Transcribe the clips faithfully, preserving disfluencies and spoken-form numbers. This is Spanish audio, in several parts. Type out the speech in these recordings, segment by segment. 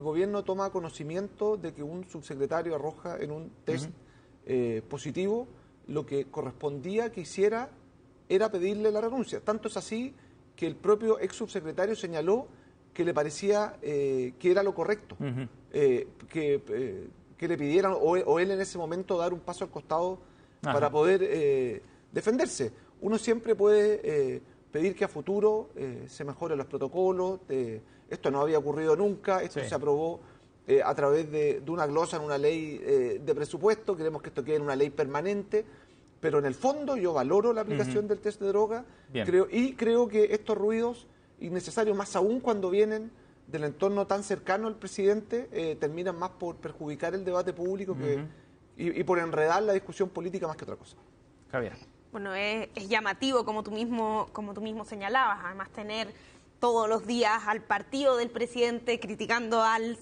El gobierno toma conocimiento de que un subsecretario arroja en un test uh-huh. eh, positivo, lo que correspondía que hiciera era pedirle la renuncia. Tanto es así que el propio ex subsecretario señaló que le parecía eh, que era lo correcto, uh-huh. eh, que, eh, que le pidieran, o, o él en ese momento dar un paso al costado Ajá. para poder eh, defenderse. Uno siempre puede eh, pedir que a futuro eh, se mejoren los protocolos. Eh, esto no había ocurrido nunca, esto sí. se aprobó eh, a través de, de una glosa en una ley eh, de presupuesto. Queremos que esto quede en una ley permanente, pero en el fondo yo valoro la aplicación uh-huh. del test de droga creo, y creo que estos ruidos innecesarios, más aún cuando vienen del entorno tan cercano al presidente, eh, terminan más por perjudicar el debate público que, uh-huh. y, y por enredar la discusión política más que otra cosa. Javier. Bueno, es, es llamativo, como tú mismo, como tú mismo señalabas, además tener todos los días al partido del presidente criticando al,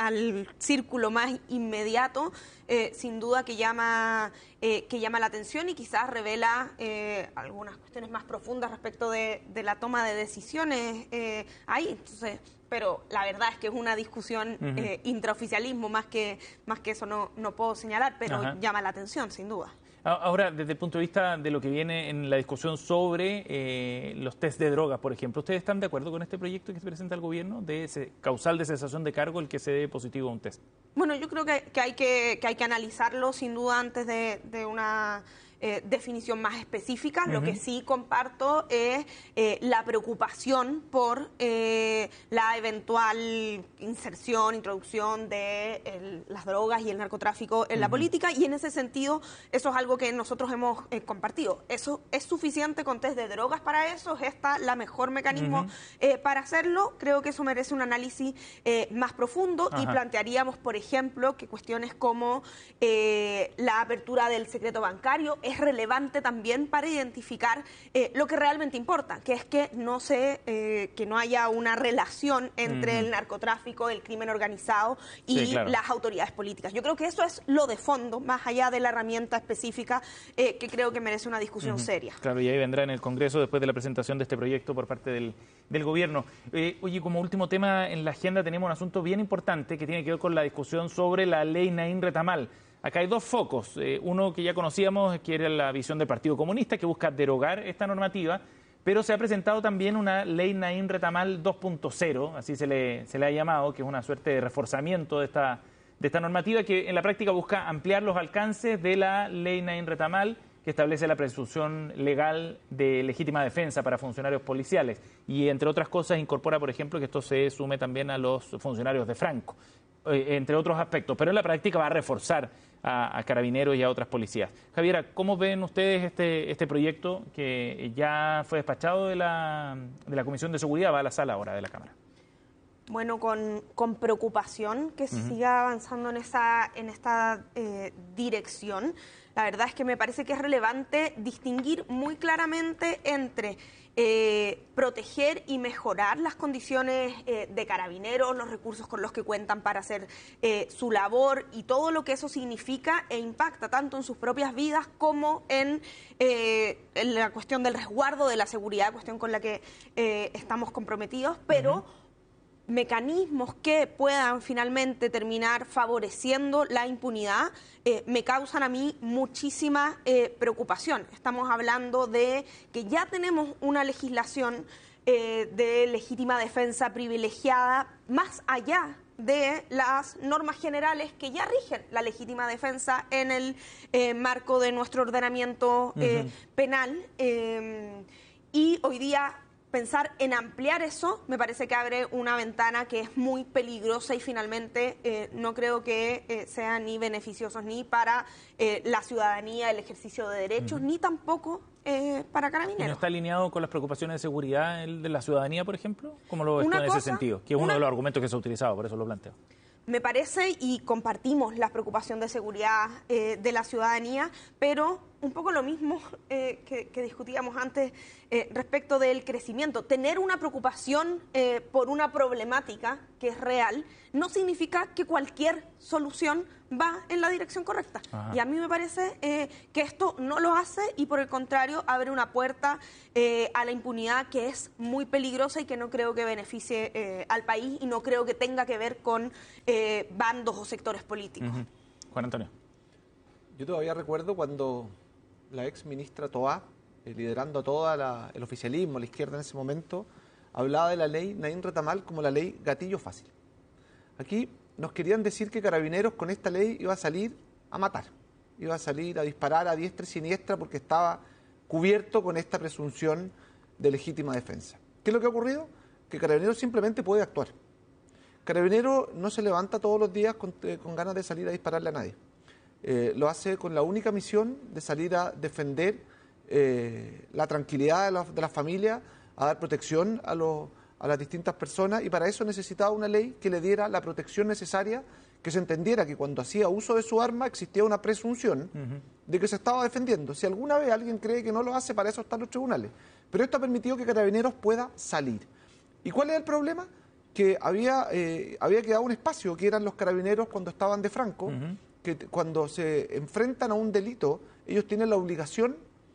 al círculo más inmediato, eh, sin duda que llama, eh, que llama la atención y quizás revela eh, algunas cuestiones más profundas respecto de, de la toma de decisiones eh, ahí. Entonces, pero la verdad es que es una discusión uh-huh. eh, intraoficialismo, más que, más que eso no, no puedo señalar, pero Ajá. llama la atención, sin duda. Ahora, desde el punto de vista de lo que viene en la discusión sobre eh, los test de drogas, por ejemplo, ¿ustedes están de acuerdo con este proyecto que se presenta al gobierno de ese causal de cesación de cargo el que se dé positivo a un test? Bueno, yo creo que, que, hay, que, que hay que analizarlo sin duda antes de, de una eh, definición más específica. Uh-huh. Lo que sí comparto es eh, la preocupación por eh, la eventual inserción, introducción de el, las drogas y el narcotráfico en uh-huh. la política, y en ese sentido eso es algo que nosotros hemos eh, compartido. ¿Eso es suficiente con test de drogas para eso? ¿Es esta la mejor mecanismo uh-huh. eh, para hacerlo? Creo que eso merece un análisis eh, más profundo. Ajá. Y plantearíamos, por ejemplo, que cuestiones como eh, la apertura del secreto bancario es relevante también para identificar eh, lo que realmente importa, que es que no se, eh, que no haya una relación entre uh-huh. el narcotráfico, el crimen organizado y sí, claro. las autoridades políticas. Yo creo que eso es lo de fondo, más allá de la herramienta específica, eh, que creo que merece una discusión uh-huh. seria. Claro, y ahí vendrá en el Congreso después de la presentación de este proyecto por parte del, del gobierno. Eh, oye, como último tema en la agenda tenemos un asunto bien importante que tiene que ver con la discusión sobre la ley Naín Retamal. Acá hay dos focos, eh, uno que ya conocíamos, que era la visión del Partido Comunista, que busca derogar esta normativa, pero se ha presentado también una ley Naín Retamal dos punto cero, así se le, se le ha llamado, que es una suerte de reforzamiento de esta, de esta normativa, que en la práctica busca ampliar los alcances de la ley Naín Retamal, que establece la presunción legal de legítima defensa para funcionarios policiales, y entre otras cosas incorpora, por ejemplo, que esto se sume también a los funcionarios de Franco, eh, entre otros aspectos, pero en la práctica va a reforzar a, a carabineros y a otras policías. Javiera, ¿cómo ven ustedes este, este proyecto que ya fue despachado de la, de la Comisión de Seguridad, va a la sala ahora de la Cámara? Bueno, con, con preocupación que uh-huh. siga avanzando en esa en esta eh, dirección. La verdad es que me parece que es relevante distinguir muy claramente entre eh, proteger y mejorar las condiciones eh, de carabineros, los recursos con los que cuentan para hacer eh, su labor y todo lo que eso significa e impacta tanto en sus propias vidas como en, eh, en la cuestión del resguardo de la seguridad, cuestión con la que eh, estamos comprometidos, pero... Uh-huh. mecanismos que puedan finalmente terminar favoreciendo la impunidad eh, me causan a mí muchísima eh, preocupación. Estamos hablando de que ya tenemos una legislación eh, de legítima defensa privilegiada más allá de las normas generales que ya rigen la legítima defensa en el eh, marco de nuestro ordenamiento eh, uh-huh. penal eh, y hoy día pensar en ampliar eso me parece que abre una ventana que es muy peligrosa y finalmente eh, no creo que eh, sean ni beneficiosos ni para eh, la ciudadanía, el ejercicio de derechos, uh-huh. ni tampoco eh, para carabineros. ¿Y no está alineado con las preocupaciones de seguridad el de la ciudadanía, por ejemplo? ¿Cómo lo ves en ese sentido? Que es uno una... de los argumentos que se ha utilizado, por eso lo planteo. Me parece, y compartimos la preocupación de seguridad eh, de la ciudadanía, pero un poco lo mismo eh, que, que discutíamos antes eh, respecto del crecimiento. Tener una preocupación eh, por una problemática que es real no significa que cualquier solución va en la dirección correcta. Ajá. Y a mí me parece eh, que esto no lo hace y por el contrario abre una puerta eh, a la impunidad que es muy peligrosa y que no creo que beneficie eh, al país y no creo que tenga que ver con eh, bandos o sectores políticos. Uh-huh. Juan Antonio. Yo todavía recuerdo cuando la ex ministra Toá, eh, liderando todo el oficialismo, la izquierda en ese momento, hablaba de la ley Naín Retamal como la ley gatillo fácil. Aquí nos querían decir que Carabineros con esta ley iba a salir a matar, iba a salir a disparar a diestra y siniestra porque estaba cubierto con esta presunción de legítima defensa. ¿Qué es lo que ha ocurrido? Que Carabineros simplemente puede actuar. Carabineros no se levanta todos los días con, eh, con ganas de salir a dispararle a nadie. Eh, lo hace con la única misión de salir a defender eh, la tranquilidad de la, de la familia, a dar protección a, los, a las distintas personas y para eso necesitaba una ley que le diera la protección necesaria, que se entendiera que cuando hacía uso de su arma existía una presunción uh-huh. de que se estaba defendiendo. Si alguna vez alguien cree que no lo hace, para eso están los tribunales. Pero esto ha permitido que Carabineros pueda salir. ¿Y cuál es el problema? Que había, eh, había quedado un espacio, que eran los Carabineros cuando estaban de Franco, uh-huh. que cuando se enfrentan a un delito, ellos tienen la obligación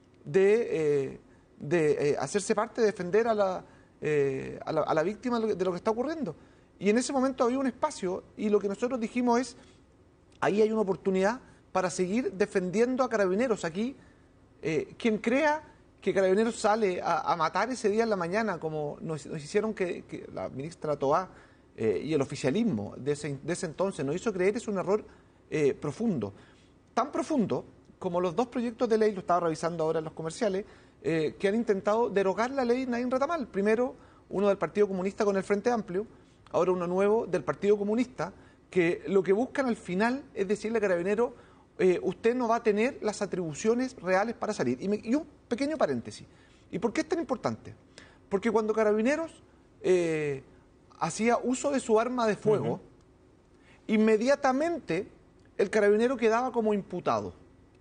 de, eh, de eh, hacerse parte, de defender a la, eh, a, la, a la víctima de lo que está ocurriendo. Y en ese momento había un espacio y lo que nosotros dijimos es, ahí hay una oportunidad para seguir defendiendo a Carabineros. Aquí, eh, quien crea que Carabineros sale a, a matar ese día en la mañana, como nos, nos hicieron que, que la ministra Toá eh, y el oficialismo de ese, de ese entonces nos hizo creer, es un error Eh, profundo, tan profundo como los dos proyectos de ley, lo estaba revisando ahora en los comerciales, eh, que han intentado derogar la ley Naín Retamal. Primero, uno del Partido Comunista con el Frente Amplio, ahora uno nuevo del Partido Comunista, que lo que buscan al final es decirle a Carabineros, eh, usted no va a tener las atribuciones reales para salir. Y, me, y un pequeño paréntesis. ¿Y por qué es tan importante? Porque cuando Carabineros eh, hacía uso de su arma de fuego, uh-huh. inmediatamente el carabinero quedaba como imputado.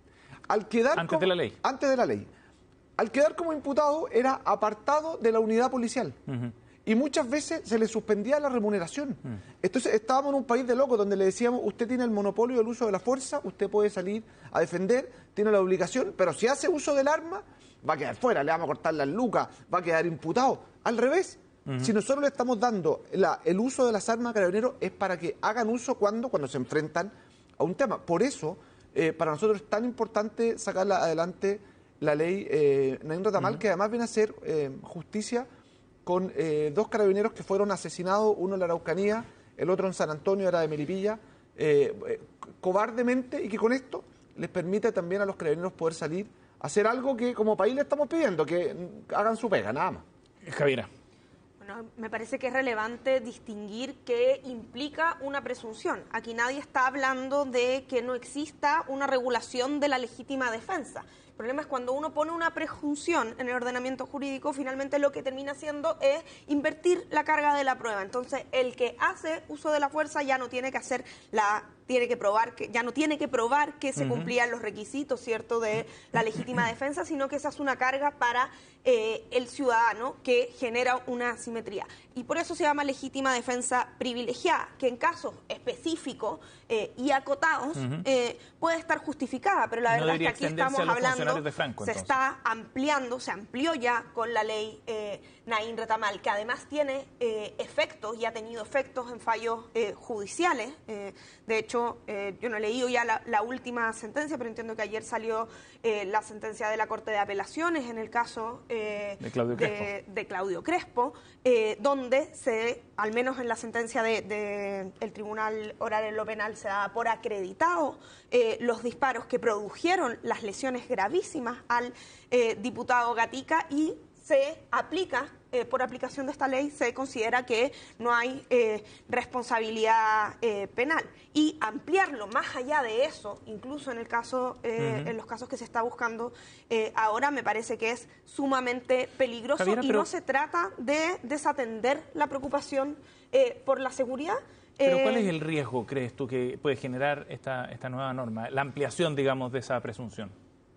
Al quedar antes como, de la ley. Antes de la ley. Al quedar como imputado era apartado de la unidad policial. Uh-huh. Y muchas veces se le suspendía la remuneración. Uh-huh. Entonces estábamos en un país de locos donde le decíamos, usted tiene el monopolio del uso de la fuerza, usted puede salir a defender, tiene la obligación, pero si hace uso del arma, va a quedar fuera, le vamos a cortar las lucas, va a quedar imputado. Al revés. Uh-huh. Si nosotros le estamos dando la, el uso de las armas a Carabineros es para que hagan uso cuando, cuando se enfrentan a un tema. Por eso, eh, para nosotros es tan importante sacar adelante la ley eh, Naín Retamal, uh-huh. que además viene a hacer eh, justicia con eh, dos carabineros que fueron asesinados, uno en la Araucanía, el otro en San Antonio, era de Melipilla, eh, eh, cobardemente, y que con esto les permite también a los carabineros poder salir a hacer algo que como país le estamos pidiendo, que hagan su pega, nada más. Javiera. Bueno, me parece que es relevante distinguir qué implica una presunción. Aquí nadie está hablando de que no exista una regulación de la legítima defensa. El problema es cuando uno pone una presunción en el ordenamiento jurídico, finalmente lo que termina haciendo es invertir la carga de la prueba. Entonces, el que hace uso de la fuerza ya no tiene que hacer la... tiene que probar que ya no tiene que probar que se uh-huh. cumplían los requisitos, ¿cierto?, de la legítima defensa, sino que esa es una carga para eh, el ciudadano que genera una asimetría. Y por eso se llama legítima defensa privilegiada, que en casos específicos eh, y acotados uh-huh. eh, puede estar justificada, pero la no verdad es que aquí estamos hablando, de Franco, se está ampliando, se amplió ya con la ley eh, Naín Retamal, que además tiene eh, efectos y ha tenido efectos en fallos eh, judiciales. Eh, de hecho, Eh, yo no he leído ya la, la última sentencia, pero entiendo que ayer salió eh, la sentencia de la Corte de Apelaciones en el caso eh, de Claudio de, Crespo, de Claudio Crespo eh, donde se, al menos en la sentencia del de, de Tribunal Oral en lo Penal, se da por acreditado eh, los disparos que produjeron las lesiones gravísimas al eh, diputado Gatica y se aplica, eh, por aplicación de esta ley, se considera que no hay eh, responsabilidad eh, penal. Y ampliarlo más allá de eso, incluso en el caso, eh, uh-huh. en los casos que se está buscando eh, ahora, me parece que es sumamente peligroso. Javiera, y pero... no se trata de desatender la preocupación eh, por la seguridad. Pero eh, ¿cuál es el riesgo, crees tú, que puede generar esta, esta nueva norma? La ampliación, digamos, de esa presunción.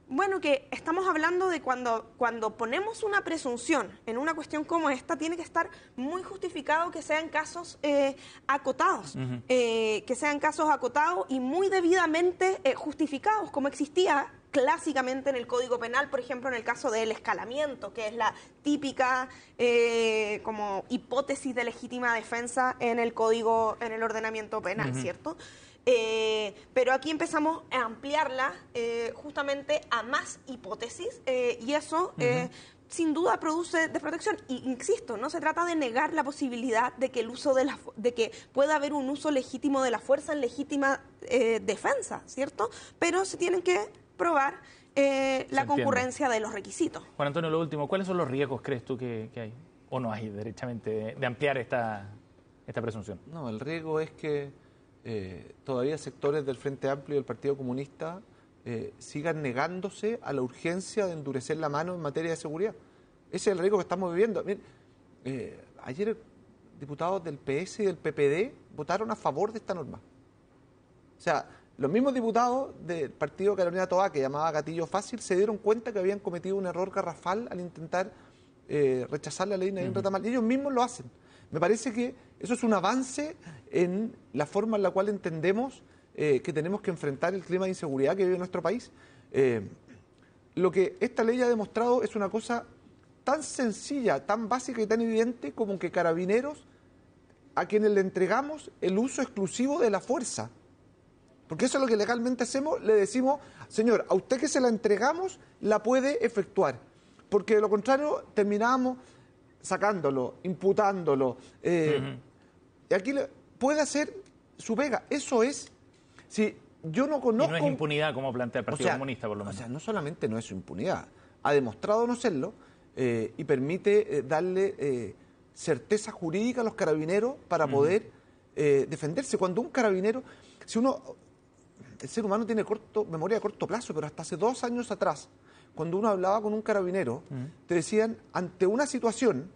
Bueno, que estamos hablando de cuando, cuando ponemos una presunción en una cuestión como esta, tiene que estar muy justificado que sean casos eh, acotados, uh-huh. eh, que sean casos acotados y muy debidamente eh, justificados, como existía clásicamente en el Código Penal, por ejemplo, en el caso del escalamiento, que es la típica eh, como hipótesis de legítima defensa en el Código, en el ordenamiento penal, uh-huh. ¿cierto? Eh, pero aquí empezamos a ampliarla eh, justamente a más hipótesis eh, y eso eh, uh-huh. sin duda produce desprotección. Y insisto, no se trata de negar la posibilidad de que el uso de la de que pueda haber un uso legítimo de la fuerza en legítima eh, defensa, ¿cierto? Pero se tienen que probar eh, la concurrencia de los requisitos. Juan Antonio, lo último, ¿cuáles son los riesgos, crees tú, que, que hay o no hay derechamente de, de ampliar esta, esta presunción? No, el riesgo es que Eh, todavía sectores del Frente Amplio y del Partido Comunista eh, sigan negándose a la urgencia de endurecer la mano en materia de seguridad. Ese es el riesgo que estamos viviendo. Miren, eh, ayer diputados del P S y del P P D votaron a favor de esta norma. O sea, los mismos diputados del partido Carolina Toá, que llamaba gatillo fácil, se dieron cuenta que habían cometido un error garrafal al intentar eh, rechazar la ley Naín uh-huh. Retamal. Y ellos mismos lo hacen. Me parece que eso es un avance en la forma en la cual entendemos eh, que tenemos que enfrentar el clima de inseguridad que vive nuestro país. Eh, lo que esta ley ha demostrado es una cosa tan sencilla, tan básica y tan evidente como que Carabineros, a quienes le entregamos el uso exclusivo de la fuerza, porque eso es lo que legalmente hacemos, le decimos, señor, a usted que se la entregamos, la puede efectuar, porque de lo contrario terminamos sacándolo, imputándolo. Eh, uh-huh. Y aquí le, puede hacer su pega. Eso es, si yo no conozco... Y no es impunidad como plantea el Partido o sea, Comunista, por lo menos. O sea, no solamente no es impunidad, ha demostrado no serlo eh, y permite eh, darle eh, certeza jurídica a los carabineros para uh-huh. poder eh, defenderse. Cuando un carabinero, si uno, el ser humano tiene corto, memoria de corto plazo, pero hasta hace dos años atrás, cuando uno hablaba con un carabinero, uh-huh. te decían, ante una situación,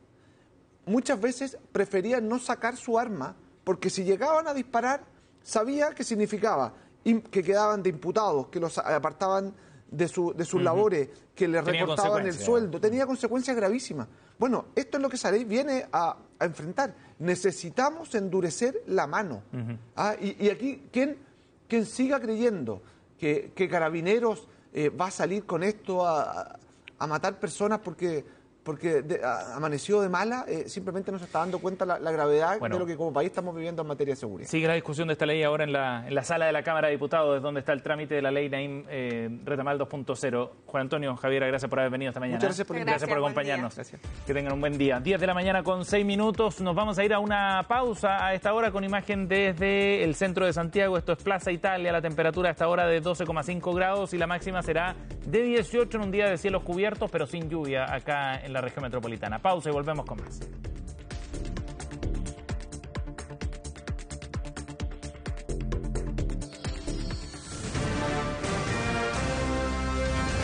muchas veces preferían no sacar su arma, porque si llegaban a disparar, sabía que significaba que quedaban de imputados, que los apartaban de, su, de sus uh-huh. labores, que les tenía recortaban el sueldo, tenía consecuencias gravísimas. Bueno, esto es lo que esa ley viene a, a enfrentar. Necesitamos endurecer la mano. Uh-huh. ¿Ah? Y, y aquí, ¿quién, quien siga creyendo que, que Carabineros Eh, va a salir con esto a, a matar personas porque, porque de, a, amaneció de mala, eh, simplemente no se está dando cuenta la, la gravedad bueno, de lo que como país estamos viviendo en materia de seguridad. Sigue la discusión de esta ley ahora en la, en la sala de la Cámara de Diputados, es donde está el trámite de la ley Naín eh, Retamal dos punto cero. Juan Antonio, Javiera, gracias por haber venido esta mañana. Muchas gracias por, gracias, gracias por acompañarnos. Gracias. Que tengan un buen día. diez de la mañana con seis minutos. Nos vamos a ir a una pausa a esta hora con imagen desde el centro de Santiago. Esto es Plaza Italia. La temperatura a esta hora de doce coma cinco grados y la máxima será de dieciocho en un día de cielos cubiertos, pero sin lluvia acá en la región metropolitana. Pausa y volvemos con más.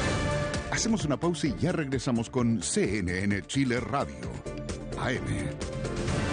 Hacemos una pausa y ya regresamos con C N N Chile Radio, A M.